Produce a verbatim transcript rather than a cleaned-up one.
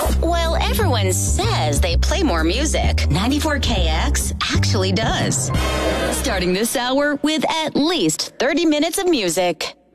While everyone says they play more music, ninety-four K X actually does. Starting this hour with at least thirty minutes of music.